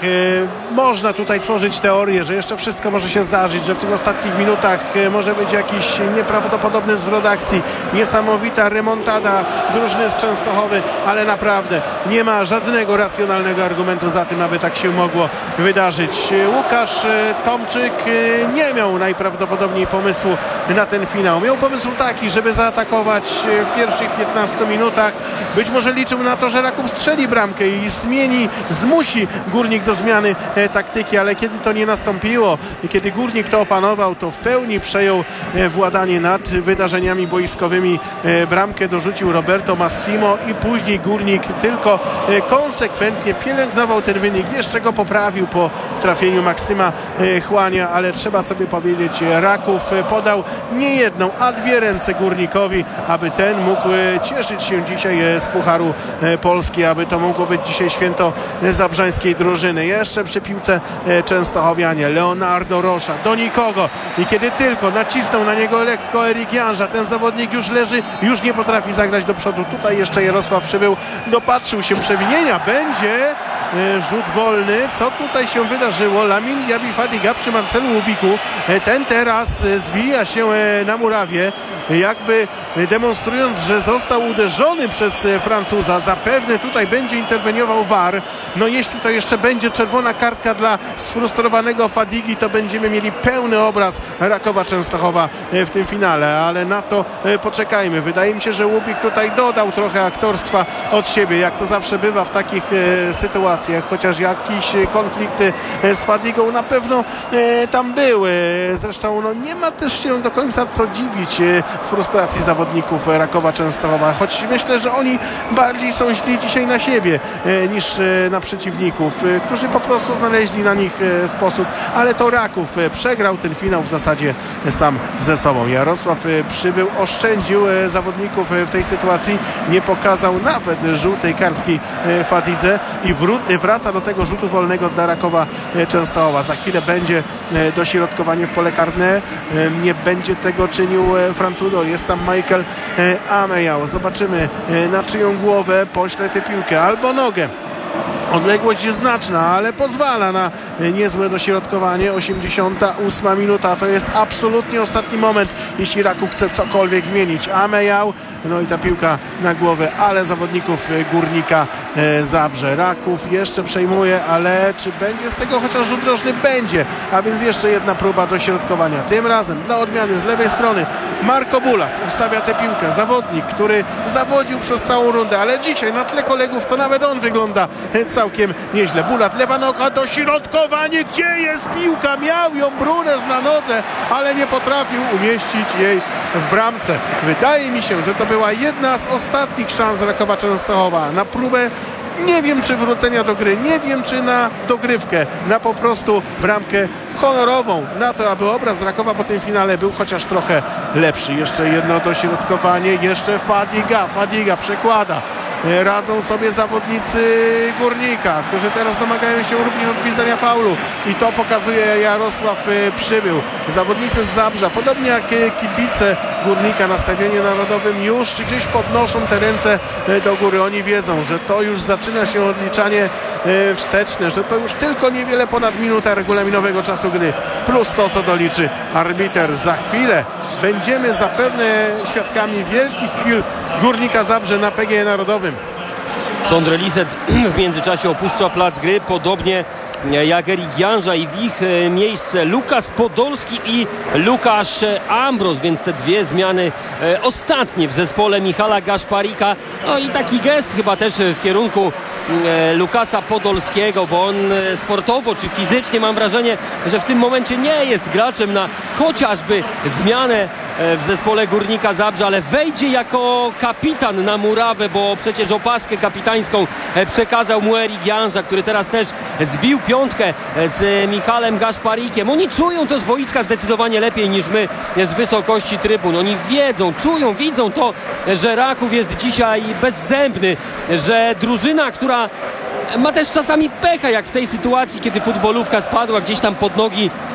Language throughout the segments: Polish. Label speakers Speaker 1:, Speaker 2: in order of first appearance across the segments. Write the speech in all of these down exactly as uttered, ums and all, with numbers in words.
Speaker 1: Można tutaj tworzyć teorię, że jeszcze wszystko może się zdarzyć, że w tych ostatnich minutach może być jakiś nieprawdopodobny zwrot akcji, niesamowita remontada drużyny z Częstochowy, ale naprawdę nie ma żadnego racjonalnego argumentu za tym, aby tak się mogło wydarzyć. Łukasz Tomczyk nie miał najprawdopodobniej pomysłu na ten finał. Miał pomysł taki, żeby zaatakować w pierwszych piętnastu minutach. Być może liczył na to, że Raków strzeli bramkę i zmieni, zmusi Górnik do zmiany e, taktyki, ale kiedy to nie nastąpiło i kiedy Górnik to opanował, to w pełni przejął e, władanie nad wydarzeniami boiskowymi. E, bramkę dorzucił Roberto Massimo i później Górnik tylko e, konsekwentnie pielęgnował ten wynik. Jeszcze go poprawił po trafieniu Maksyma e, Chłania, ale trzeba sobie powiedzieć, Raków e, podał nie jedną, a dwie ręce Górnikowi, aby ten mógł e, cieszyć się dzisiaj e, z Pucharu e, Polski, aby to mogło być dzisiaj święto e, zabrzańskiej drużyny. Jeszcze przy piłce e, częstochowianie. Leonardo Rocha do nikogo i kiedy tylko nacisnął na niego lekko Erik Janża, ten zawodnik już leży, już nie potrafi zagrać do przodu. Tutaj jeszcze Jarosław Przybył dopatrzył się przewinienia. Będzie e, rzut wolny. Co tutaj się wydarzyło? Lamin Diaby Fadiga przy Marcelu Łubiku. E, ten teraz e, zwija się e, na murawie, jakby demonstrując, że został uderzony przez Francuza. Zapewne tutaj będzie interweniował V A R. No jeśli to jeszcze będzie czerwona kartka dla sfrustrowanego Fadigi, to będziemy mieli pełny obraz Rakowa Częstochowa w tym finale, ale na to poczekajmy. Wydaje mi się, że Łubik tutaj dodał trochę aktorstwa od siebie, jak to zawsze bywa w takich e, sytuacjach, chociaż jakieś konflikty z Fadigą na pewno e, tam były. Zresztą no, nie ma też się do końca co dziwić e, frustracji zawodników Rakowa Częstochowa, choć myślę, że oni bardziej są źli dzisiaj na siebie e, niż e, na przeciwników, e, którzy po prostu znaleźli na nich e, sposób, ale to Raków e, przegrał ten finał w zasadzie e, sam ze sobą. Jarosław e, Przybył oszczędził e, zawodników e, w tej sytuacji, nie pokazał nawet żółtej kartki e, Fadidze i wró- wraca do tego rzutu wolnego dla Rakowa e, Częstochowa. Za chwilę będzie e, dośrodkowanie w pole karne, e, nie będzie tego czynił e, Frantudo, jest tam Michael e, Amejał. Zobaczymy e, na czyją głowę pośle tę piłkę albo nogę. Odległość jest znaczna, ale pozwala na niezłe dośrodkowanie. osiemdziesiąta ósma minuta to jest absolutnie ostatni moment, jeśli Raków chce cokolwiek zmienić. Amejał, no i ta piłka na głowę, ale zawodników Górnika e, Zabrze. Raków jeszcze przejmuje, ale czy będzie z tego chociaż rzut rożny? Będzie, a więc jeszcze jedna próba dośrodkowania. Tym razem dla odmiany z lewej strony Marko Bulat ustawia tę piłkę. Zawodnik, który zawodził przez całą rundę, ale dzisiaj na tle kolegów to nawet on wygląda całkiem nieźle. Bulat, lewa noga, dośrodkowanie. Gdzie jest piłka? Miał ją Brunes na nodze, ale nie potrafił umieścić jej w bramce. Wydaje mi się, że to była jedna z ostatnich szans Rakowa Częstochowa na próbę, nie wiem czy wrócenia do gry, nie wiem czy na dogrywkę, na po prostu bramkę honorową, na to, aby obraz Rakowa po tym finale był chociaż trochę lepszy. Jeszcze jedno dośrodkowanie, jeszcze Fadiga, Fadiga przekłada. Radzą sobie zawodnicy Górnika, którzy teraz domagają się również odpisania faulu i to pokazuje Jarosław Przybył. Zawodnicy z Zabrza, podobnie jak kibice Górnika na Stadionie Narodowym, już gdzieś podnoszą te ręce do góry. Oni wiedzą, że to już zaczyna się odliczanie wsteczne, że to już tylko niewiele ponad minuta regulaminowego czasu gry, plus to, co doliczy arbiter. Za chwilę będziemy zapewne świadkami wielkich chwil Górnika Zabrze na P G E Narodowym.
Speaker 2: Sondre Lisset w międzyczasie opuszcza plac gry, podobnie jak Erik Janża, i w ich miejsce Lukas Podolski i Łukasz Ambros, więc te dwie zmiany e, ostatnie w zespole Michala Gaszparika. No i taki gest chyba też w kierunku e, Lukasa Podolskiego, bo on e, sportowo czy fizycznie, mam wrażenie, że w tym momencie nie jest graczem na chociażby zmianę w zespole Górnika Zabrze, ale wejdzie jako kapitan na murawę, bo przecież opaskę kapitańską przekazał mu Erik Janża, który teraz też zbił piątkę z Michalem Gaszparikiem. Oni czują to z boiska zdecydowanie lepiej niż my z wysokości trybun. Oni wiedzą, czują, widzą to, że Raków jest dzisiaj bezzębny, że drużyna, która ma też czasami pecha, jak w tej sytuacji, kiedy futbolówka spadła gdzieś tam pod nogi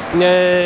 Speaker 2: e,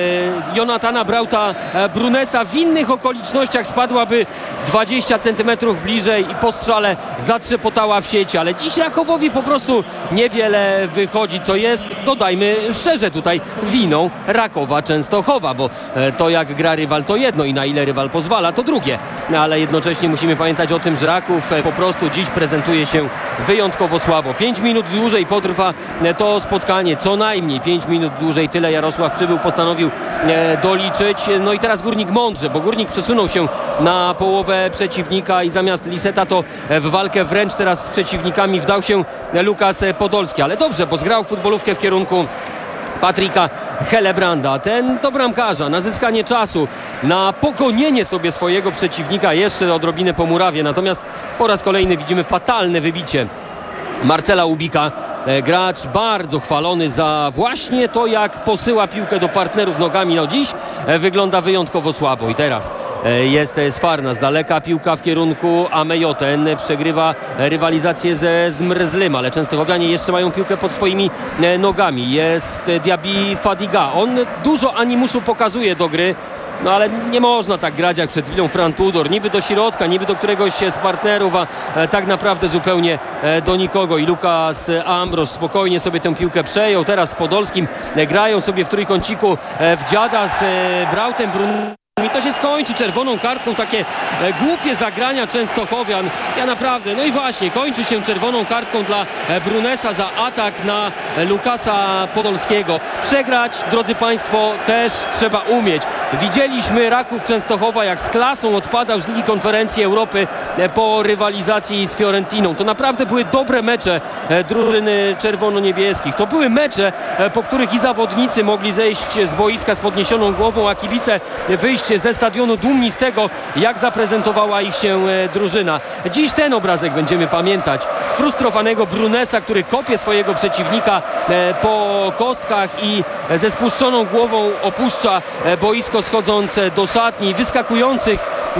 Speaker 2: Jonatana Brauta Brunesa. W innych okolicznościach spadłaby dwadzieścia centymetrów bliżej i po strzale zatrzepotała w sieci, ale dziś Rakowowi po prostu niewiele wychodzi, co jest, dodajmy szczerze, tutaj winą Rakowa Częstochowa, bo to jak gra rywal to jedno i na ile rywal pozwala to drugie, no, ale jednocześnie musimy pamiętać o tym, że Raków po prostu dziś prezentuje się wyjątkowo słabo. pięć minut dłużej potrwa to spotkanie, co najmniej pięć minut dłużej, tyle Jarosław Przybył postanowił doliczyć. No i teraz Górnik mądrze, bo Górnik przesunął się na połowę przeciwnika i zamiast Liseta to w walkę wręcz teraz z przeciwnikami wdał się Lukas Podolski, ale dobrze, bo zgrał futbolówkę w kierunku Patryka Hellebranda. Ten do bramkarza na zyskanie czasu, na pogonienie sobie swojego przeciwnika, jeszcze odrobinę po murawie, natomiast po raz kolejny widzimy fatalne wybicie Marcela Łubika. Gracz bardzo chwalony za właśnie to, jak posyła piłkę do partnerów nogami. No dziś wygląda wyjątkowo słabo i teraz jest Sfarna z daleka, piłka w kierunku Amejoten, przegrywa rywalizację ze Zmrzlym, ale Częstochowianie jeszcze mają piłkę pod swoimi nogami. Jest Diaby Fadiga, on dużo animuszu pokazuje do gry. No ale nie można tak grać jak przed chwilą Fran Tudor, niby do środka, niby do któregoś z partnerów, a tak naprawdę zupełnie do nikogo. I Lukas Ambros spokojnie sobie tę piłkę przejął, teraz z Podolskim grają sobie w trójkąciku w dziada z Brautem Brun. I to się skończy czerwoną kartką, takie e, głupie zagrania Częstochowian. Ja naprawdę, no i właśnie, kończy się czerwoną kartką dla e, Brunesa za atak na e, Lukasa Podolskiego. Przegrać, drodzy Państwo, też trzeba umieć. Widzieliśmy Raków Częstochowa, jak z klasą odpadał z Ligi Konferencji Europy e, po rywalizacji z Fiorentiną. To naprawdę były dobre mecze e, drużyny czerwono-niebieskich. To były mecze, e, po których i zawodnicy mogli zejść z boiska z podniesioną głową, a kibice wyjść ze stadionu dumni z tego, jak zaprezentowała ich się drużyna. Dziś ten obrazek będziemy pamiętać. Sfrustrowanego Brunesa, który kopie swojego przeciwnika po kostkach i ze spuszczoną głową opuszcza boisko, schodząc do szatni. Wyskakujących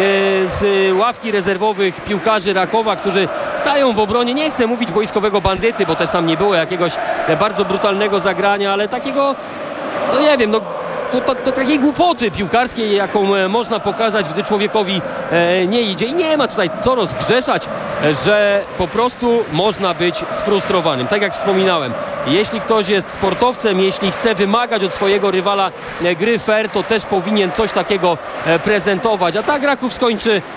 Speaker 2: z ławki rezerwowych piłkarzy Rakowa, którzy stają w obronie, nie chcę mówić boiskowego bandyty, bo też tam nie było jakiegoś bardzo brutalnego zagrania, ale takiego, no nie wiem, no To, to, to takiej głupoty piłkarskiej, jaką e, można pokazać, gdy człowiekowi e, nie idzie. I nie ma tutaj co rozgrzeszać, e, że po prostu można być sfrustrowanym. Tak jak wspominałem, jeśli ktoś jest sportowcem, jeśli chce wymagać od swojego rywala e, gry fair, to też powinien coś takiego e, prezentować. A tak Raków skończy e,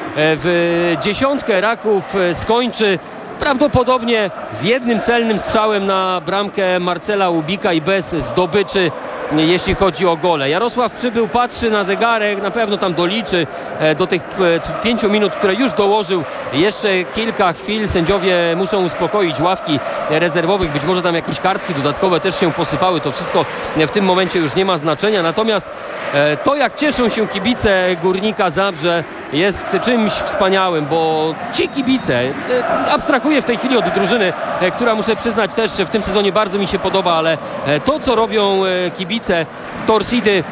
Speaker 2: w dziesiątkę, Raków e, skończy prawdopodobnie z jednym celnym strzałem na bramkę Marcela Łubika i bez zdobyczy, jeśli chodzi o gole. Jarosław Przybył patrzy na zegarek, na pewno tam doliczy do tych pięciu minut, które już dołożył jeszcze kilka chwil. Sędziowie muszą uspokoić ławki rezerwowych, być może tam jakieś kartki dodatkowe też się posypały, to wszystko w tym momencie już nie ma znaczenia, natomiast to, jak cieszą się kibice Górnika Zabrze, jest czymś wspaniałym, bo ci kibice, abstrahuję w tej chwili od drużyny, która, muszę przyznać, też w tym sezonie bardzo mi się podoba, ale to, co robią kibice Torcidy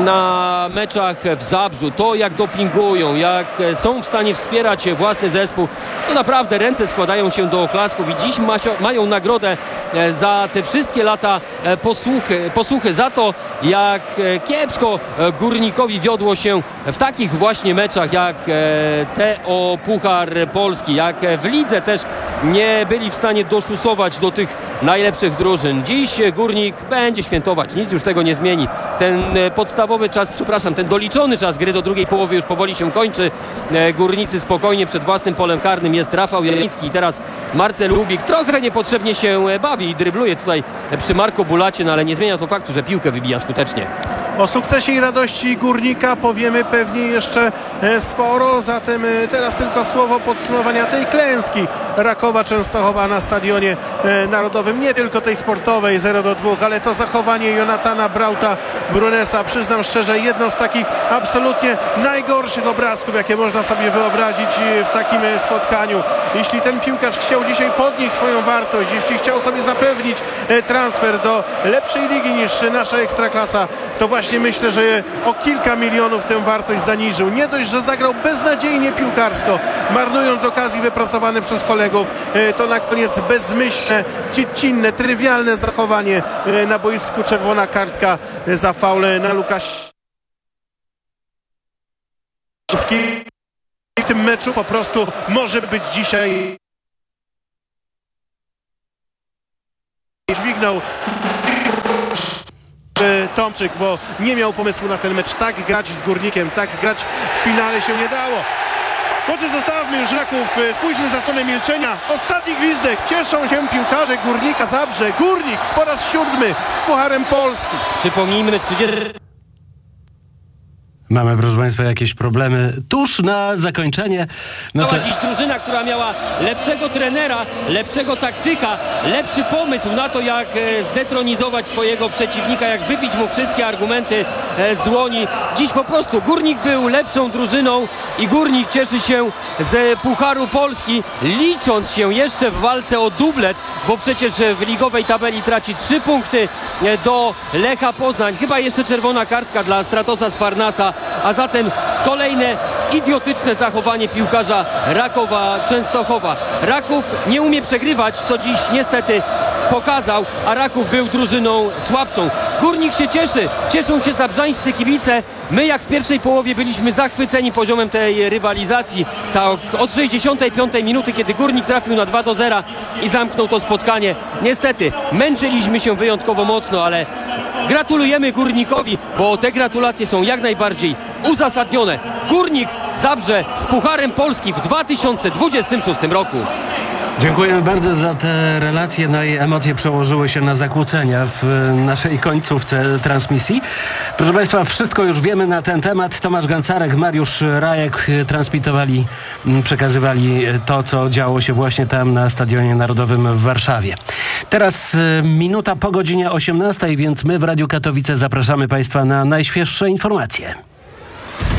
Speaker 2: na meczach w Zabrzu, to jak dopingują, jak są w stanie wspierać własny zespół, to naprawdę ręce składają się do oklasków i dziś ma, mają nagrodę za te wszystkie lata posłuchy, posłuchy, za to, jak kiepsko Górnikowi wiodło się w takich właśnie meczach jak te o Puchar Polski, jak w lidze też nie byli w stanie doszusować do tych najlepszych drużyn. Dziś Górnik będzie świętować, nic już tego nie zmieni. Ten podstawowy czas, przepraszam, ten doliczony czas gry do drugiej połowy już powoli się kończy. Górnicy spokojnie przed własnym polem karnym. Jest Rafał Janicki i teraz Marcel Łubik trochę niepotrzebnie się bawi i drybluje tutaj przy Marku Bulacie, no ale nie zmienia to faktu, że piłkę wybija skutecznie.
Speaker 1: O sukcesie i radości Górnika powiemy pewnie jeszcze sporo, zatem teraz tylko słowo podsumowania tej klęski Rakowa Częstochowa na Stadionie Narodowym, nie tylko tej sportowej zero do dwóch, ale to zachowanie Jonatana Brauta Brunesa, przyznam szczerze, jedno z takich absolutnie najgorszych obrazków, jakie można sobie wyobrazić w takim spotkaniu. Jeśli ten piłkarz chciał dzisiaj podnieść swoją wartość, jeśli chciał sobie zapewnić transfer do lepszej ligi niż nasza Ekstraklasa, to właśnie właśnie myślę, że o kilka milionów tę wartość zaniżył. Nie dość, że zagrał beznadziejnie piłkarsko, marnując okazji wypracowane przez kolegów, to na koniec bezmyślne, dziecinne, trywialne zachowanie na boisku, czerwona kartka za faulę na Lukasz. W tym meczu po prostu może być dzisiaj dźwignął Tomczyk, bo nie miał pomysłu na ten mecz. Tak grać z Górnikiem, tak grać w finale się nie dało. Może zostawmy już Raków, spójrzmy za stronę milczenia. Ostatni gwizdek, cieszą się piłkarze Górnika Zabrze. Górnik po raz siódmy z Pucharem Polski.
Speaker 2: Przypomnijmy, trzydziesty
Speaker 3: Mamy, proszę Państwa, jakieś problemy tuż na zakończenie. No to...
Speaker 2: dziś drużyna, która miała lepszego trenera, lepszego taktyka, lepszy pomysł na to, jak zdetronizować swojego przeciwnika, jak wybić mu wszystkie argumenty z dłoni. Dziś po prostu Górnik był lepszą drużyną i Górnik cieszy się z Pucharu Polski, licząc się jeszcze w walce o dublet, bo przecież w ligowej tabeli traci trzy punkty do Lecha Poznań. Chyba jeszcze czerwona kartka dla Stratosa z Farnasa, a zatem kolejne idiotyczne zachowanie piłkarza Rakowa Częstochowa. Raków nie umie przegrywać, co dziś niestety pokazał, a Raków był drużyną słabszą. Górnik się cieszy, cieszą się zabrzańscy kibice. My jak w pierwszej połowie byliśmy zachwyceni poziomem tej rywalizacji. Tak od sześćdziesiątej piątej minuty, kiedy Górnik trafił na dwa do zera i zamknął to spotkanie. Niestety męczyliśmy się wyjątkowo mocno, ale gratulujemy Górnikowi, bo te gratulacje są jak najbardziej uzasadnione. Górnik Zabrze z Pucharem Polski w dwa tysiące dwudziestym szóstym roku.
Speaker 3: Dziękujemy bardzo za te relacje, no i emocje przełożyły się na zakłócenia w naszej końcówce transmisji. Proszę Państwa, wszystko już wiemy na ten temat. Tomasz Gancarek, Mariusz Rajek transmitowali, przekazywali to, co działo się właśnie tam na Stadionie Narodowym w Warszawie. Teraz minuta po godzinie osiemnastej, więc my w Radiu Katowice zapraszamy Państwa na najświeższe informacje.